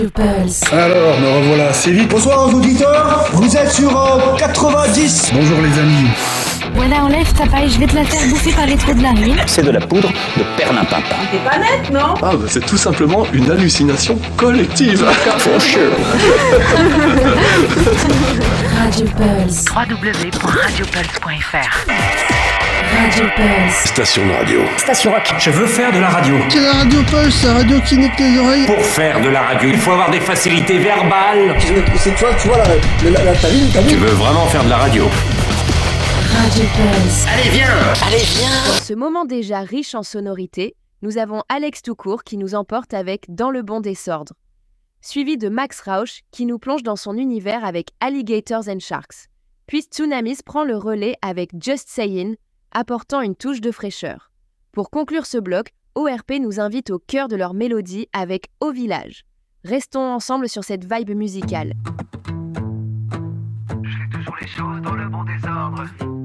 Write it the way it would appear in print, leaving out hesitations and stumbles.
Pulse. Alors, me revoilà assez vite. Bonsoir aux auditeurs, vous êtes sur 90. Bonjour les amis. Voilà, enlève ta paille, je vais te la faire bouffer par les trous de narine. C'est de la poudre de perlimpinpin. T'es pas net, non? Ah, bah c'est tout simplement une hallucination collective. For sure. Radio Pulse. www.radiopulse.fr. Radio Pulse. Station de radio. Station rock. Je veux faire de la radio. C'est la radio Pulse, la radio qui nique les oreilles. Pour faire de la radio, il faut avoir des facilités verbales. C'est toi, tu vois la taline, Tu veux vraiment faire de la radio? Radio Pulse. Allez, viens. Dans ce moment déjà riche en sonorités, nous avons Alex Toucourt qui nous emporte avec Dans le bon désordre, suivi de Max Rauch qui nous plonge dans son univers avec Alligators and Sharks. Puis Tsunamis prend le relais avec Just Sayin', apportant une touche de fraîcheur. Pour conclure ce bloc, ORP nous invite au cœur de leur mélodie avec Au Village. Restons ensemble sur cette vibe musicale. Je fais toujours les choses dans le bon désordre.